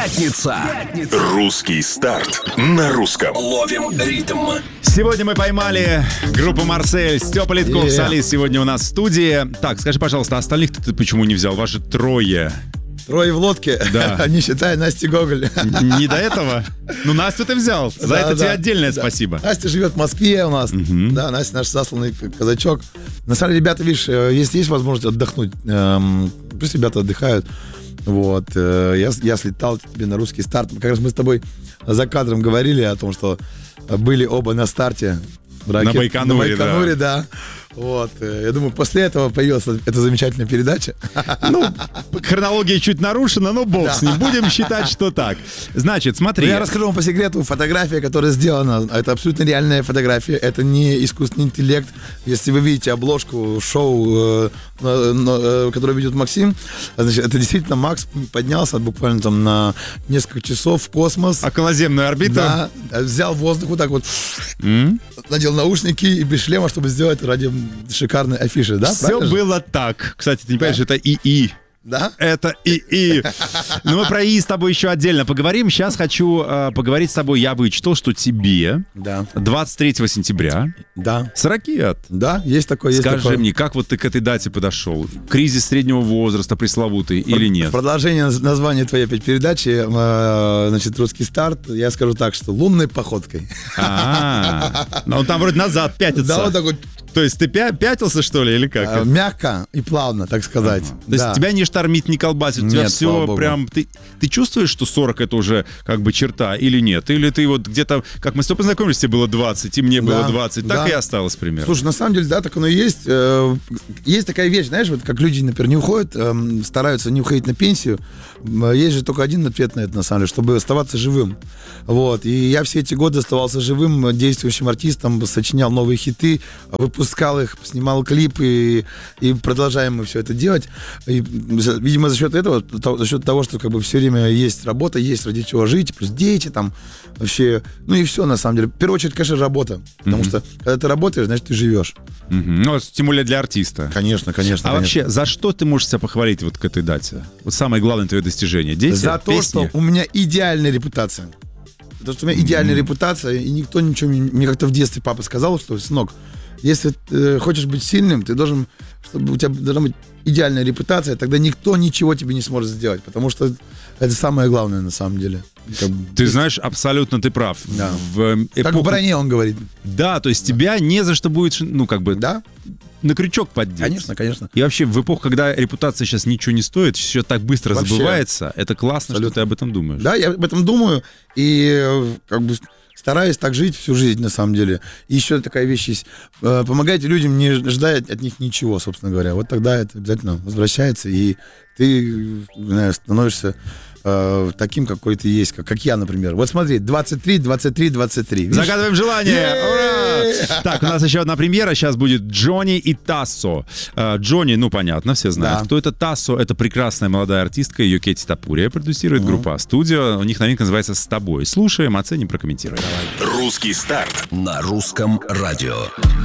Пятница. Русский старт на русском. Ловим ритм. Сегодня мы поймали группу «Марсель». Степа Литков, солист, сегодня у нас в студии. Так, скажи, пожалуйста, остальных ты почему не взял? Вас же трое. Трое в лодке, Да. не считая Насти Гоголь. Не до этого? Ну, Настю ты взял. За это тебе отдельное спасибо. Настя живет в Москве у нас. Да, Настя наш засланный казачок. На самом деле, ребята, видишь, если есть возможность отдохнуть, пусть ребята отдыхают. Вот. Я слетал тебе на русский старт. Как раз мы с тобой за кадром говорили о том, что были оба на старте. На Байконуре, да. Вот. Я думаю, после этого появилась эта замечательная передача. Ну, хронология чуть нарушена, но бог с ним. Будем считать, что так. Значит, смотри. Я расскажу вам по секрету. Фотография, которая сделана, это абсолютно реальная фотография. Это не искусственный интеллект. Если вы видите обложку шоу, которое ведет Максим, значит, это действительно Макс поднялся буквально там на несколько часов в космос. Околоземную орбиту. Да, взял воздух вот так вот, надел наушники и без шлема, чтобы сделать ради шикарной афиши, да? Все было так. Кстати, ты не понимаешь, это ИИ. Да? Это ИИ. Но мы про ИИ с тобой еще отдельно поговорим. Сейчас хочу поговорить с тобой. Я вычитал, что тебе 23 сентября 40 лет. Да, есть такое, есть Скажи такое. мне, как вот ты к этой дате подошел? Кризис среднего возраста пресловутый или нет? Продолжение названия твоей опять передачи, значит, «Русский старт». Я скажу так, что лунной походкой. Ну там вроде назад пятится. Да, вот так вот. То есть ты пятился, что ли, или как? Мягко и плавно, так сказать. То есть тебя не штормит, не колбасит, у тебя Нет, все слава богу. прям... Ты чувствуешь, что 40 это уже как бы черта или нет? Или ты вот где-то... Как мы с тобой познакомились, тебе было 20, и мне было 20. Так и осталось примерно. Слушай, на самом деле, да, так оно и есть. Есть такая вещь, знаешь, вот как люди, например, не уходят, стараются не уходить на пенсию. Есть же только один ответ на это, на самом деле, чтобы оставаться живым. Вот. И я все эти годы оставался живым, действующим артистом, сочинял новые хиты, выпускал их, снимал клипы и продолжаем мы все это делать. И, видимо, за счет этого, за счет того, что как бы все время есть работа, есть ради чего жить, плюс дети там вообще, ну и все на самом деле. В первую очередь, конечно, работа, потому что когда ты работаешь, значит, ты живешь. Ну, тем более для артиста. Конечно, конечно. Вообще, за что ты можешь себя похвалить вот к этой дате? Вот самое главное твое достижение. Дети, за то, песни? что у меня идеальная репутация. Потому что у меня идеальная репутация, и никто ничего... Мне как-то в детстве папа сказал, что, сынок, если ты хочешь быть сильным, ты должен... Чтобы у тебя должна быть идеальная репутация, тогда никто ничего тебе не сможет сделать. Потому что это самое главное на самом деле. Ты знаешь, абсолютно ты прав. Да. В Как в броне он говорит. Да, то есть тебя не за что будет, ну, как бы... Да? На крючок поддеть. Конечно, конечно. И вообще в эпоху, когда репутация сейчас ничего не стоит, все так быстро Вообще. забывается, это классно, Абсолютно. что ты об этом думаешь. Да, я об этом думаю, и как бы стараюсь так жить всю жизнь, на самом деле. И еще такая вещь есть. Помогайте людям, не ждая от них ничего, собственно говоря. Вот тогда это обязательно возвращается, и ты, не знаю, становишься таким, какой ты есть, как я, например. Вот смотри, 23, 23, 23. Видишь? Загадываем желание! Ура! Так, у нас еще одна премьера. Сейчас будет Джонни и Тассо. Джонни, ну, понятно, все знают, кто это. Тассо — это прекрасная молодая артистка. Ее Кетти Тапурия продюсирует группа «Студио». У них новинка называется «С тобой». Слушаем, оценим, прокомментируем. Русский старт На русском радио.